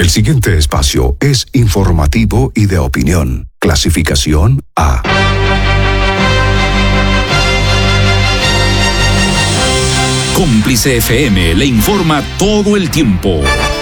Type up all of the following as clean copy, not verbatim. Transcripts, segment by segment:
El siguiente espacio es informativo y de opinión. Clasificación A. Cómplice FM le informa todo el tiempo.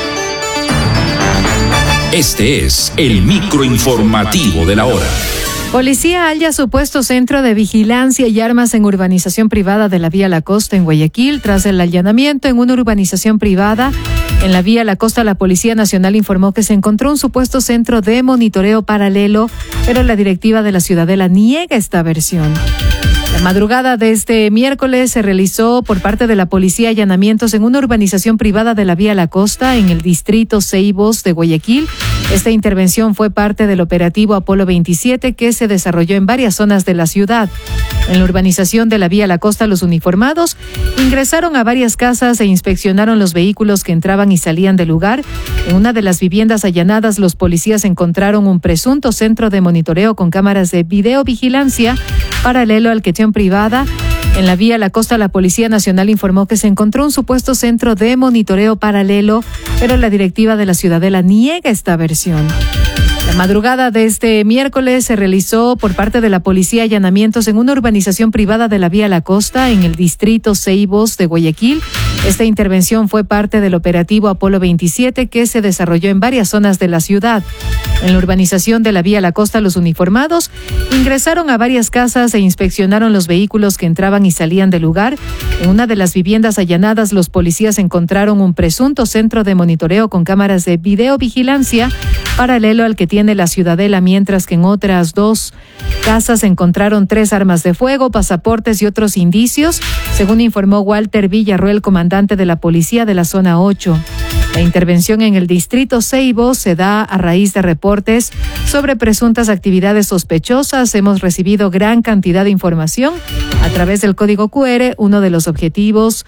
Este es el microinformativo de la hora. Policía halla supuesto centro de vigilancia y armas en urbanización privada de la Vía La Costa en Guayaquil. Tras el allanamiento en una urbanización privada en la Vía La Costa, la Policía Nacional informó que se encontró un supuesto centro de monitoreo paralelo, pero la directiva de la Ciudadela niega esta versión. La madrugada de este miércoles se realizó por parte de la policía allanamientos en una urbanización privada de la Vía La Costa en el distrito Ceibos de Guayaquil. Esta intervención fue parte del operativo Apolo 27 que se desarrolló en varias zonas de la ciudad. En la urbanización de la Vía La Costa, los uniformados ingresaron a varias casas e inspeccionaron los vehículos que entraban y salían del lugar. En una de las viviendas allanadas, los policías encontraron un presunto centro de monitoreo con cámaras de videovigilancia paralelo al que privada. En la Vía La Costa, la Policía Nacional informó que se encontró un supuesto centro de monitoreo paralelo, pero la directiva de la Ciudadela niega esta versión. La madrugada de este miércoles se realizó por parte de la policía allanamientos en una urbanización privada de la Vía La Costa en el distrito Ceibos de Guayaquil. Esta intervención fue parte del operativo Apolo 27 que se desarrolló en varias zonas de la ciudad. En la urbanización de la Vía La Costa, los uniformados ingresaron a varias casas e inspeccionaron los vehículos que entraban y salían del lugar. En una de las viviendas allanadas, los policías encontraron un presunto centro de monitoreo con cámaras de videovigilancia paralelo al que tiene la Ciudadela, mientras que en otras dos casas encontraron 3 armas de fuego, pasaportes y otros indicios, según informó Walter Villarroel, comandante de la policía de la zona 8. La intervención en el distrito Ceibos se da a raíz de reportes sobre presuntas actividades sospechosas. Hemos recibido gran cantidad de información a través del código QR. Uno de los objetivos